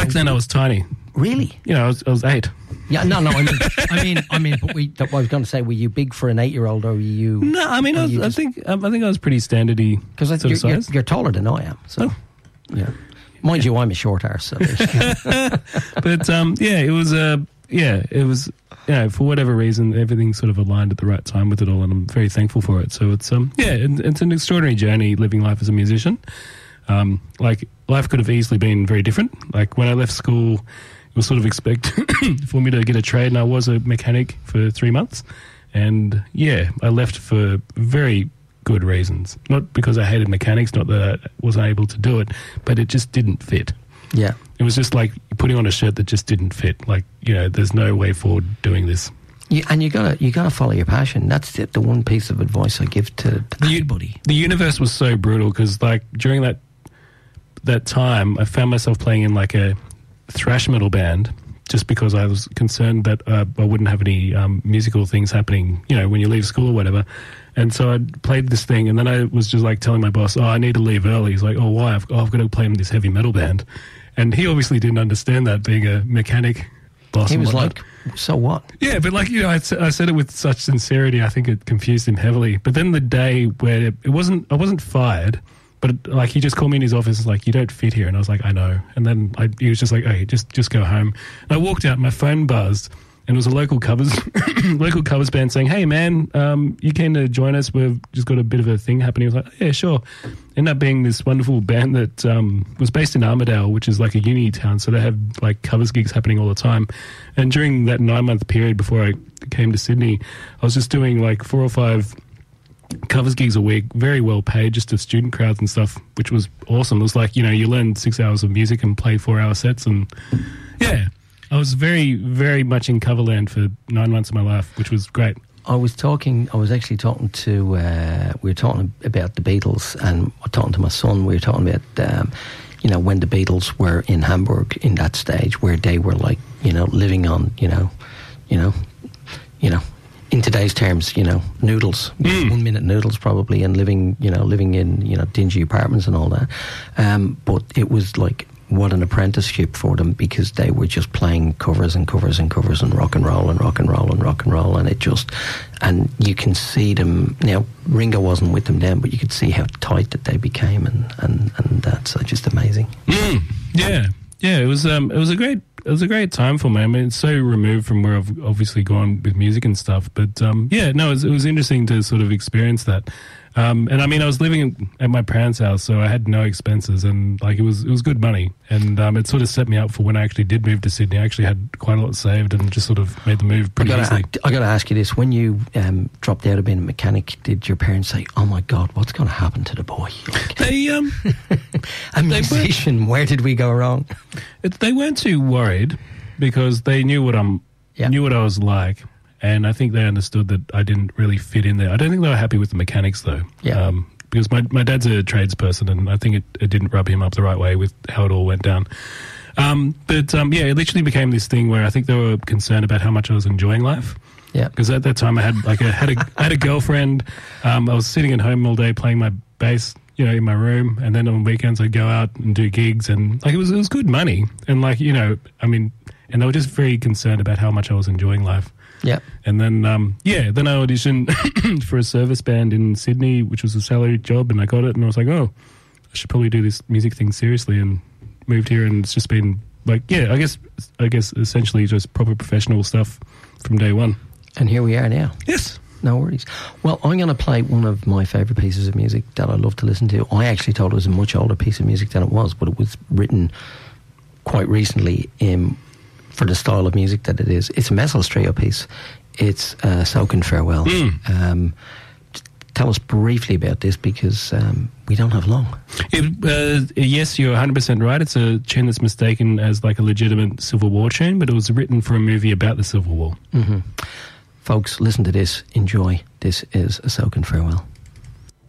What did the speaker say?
Back then I was tiny. Really? You know, I was 8. Yeah, no. I mean. But I was going to say, were you big for an 8-year-old, or were you? No, I mean, I think I was pretty standardy. Because you're taller than I am. So, yeah. Mind you, I'm a short arse. So but it was it was. You know, for whatever reason, everything sort of aligned at the right time with it all, and I'm very thankful for it. So it's it's an extraordinary journey living life as a musician. Like, life could have easily been very different. Like, when I left school, it was sort of expected for me to get a trade, and I was a mechanic for 3 months. And I left for very good reasons. Not because I hated mechanics, not that I wasn't able to do it, but it just didn't fit. Yeah. It was just like putting on a shirt that just didn't fit. Like, you know, there's no way forward doing this. And you gotta follow your passion. That's the one piece of advice I give to anybody. The universe was so brutal because, like, during that time, I found myself playing in like a thrash metal band just because I was concerned that I wouldn't have any musical things happening, you know, when you leave school or whatever. And so I played this thing, and then I was just like telling my boss, I need to leave early. He's like, why? I've got to play in this heavy metal band. And he obviously didn't understand that, being a mechanic boss. He was like, so what? Yeah, but like, you know, I said it with such sincerity, I think it confused him heavily. But then the day where I wasn't fired, but like, he just called me in his office, like, you don't fit here. And I was like, I know. And then he was just like, hey, just go home. And I walked out, and my phone buzzed. And it was a local covers band saying, hey, man, you keen to join us? We've just got a bit of a thing happening. I was like, yeah, sure. Ended up being this wonderful band that was based in Armidale, which is like a uni town. So they have like covers gigs happening all the time. And during that 9-month period before I came to Sydney, I was just doing like 4 or 5 covers gigs a week, very well paid, just to student crowds and stuff, which was awesome. It was like, you know, you learn 6 hours of music and play 4-hour sets, and yeah. I was very, very much in coverland for 9 months of my life, which was great. I was actually talking to, we were talking about the Beatles, and talking to my son. We were talking about, you know, when the Beatles were in Hamburg in that stage where they were like, you know, living on, you know, in today's terms, you know, noodles, 1 minute noodles probably, and living in, you know, dingy apartments and all that. But it was like, what an apprenticeship for them, because they were just playing covers and covers and covers and rock and roll and rock and roll and rock and roll, and you can see them now. Ringo wasn't with them then, but you could see how tight that they became, and that's just amazing. Yeah, it was a great time for me. I mean, it's so removed from where I've obviously gone with music and stuff, but it was interesting to sort of experience that. And I mean, I was living at my parents' house, so I had no expenses, and like, it was good money, and it sort of set me up for when I actually did move to Sydney. I actually had quite a lot saved, and just sort of made the move pretty easily. I got to ask you this: when you dropped out of being a mechanic, did your parents say, "Oh my God, what's going to happen to the boy"? Like, a musician. Where did we go wrong? They weren't too worried, because they knew what I was like. And I think they understood that I didn't really fit in there. I don't think they were happy with the mechanics, though. Yeah. Because my dad's a tradesperson, and I think it didn't rub him up the right way with how it all went down. It literally became this thing where I think they were concerned about how much I was enjoying life. Yeah. Because at that time I had a girlfriend. I was sitting at home all day playing my bass, you know, in my room, and then on weekends I'd go out and do gigs, and like, it was good money, and like, you know, I mean, and they were just very concerned about how much I was enjoying life. Yeah. And then, then I auditioned for a service band in Sydney, which was a salaried job, and I got it, and I was like, I should probably do this music thing seriously, and moved here, and it's just been like, I guess essentially just proper professional stuff from day one. And here we are now. Yes. No worries. Well, I'm going to play one of my favourite pieces of music that I love to listen to. I actually thought it was a much older piece of music than it was, but it was written quite recently for the style of music that it is. It's a Messels Trio piece. It's Soaking Farewell. Tell us briefly about this, because we don't have long. Yes, you're 100% right. It's a tune that's mistaken as like a legitimate Civil War tune, but it was written for a movie about the Civil War. Folks, listen to this. Enjoy. This is A Soaking Farewell.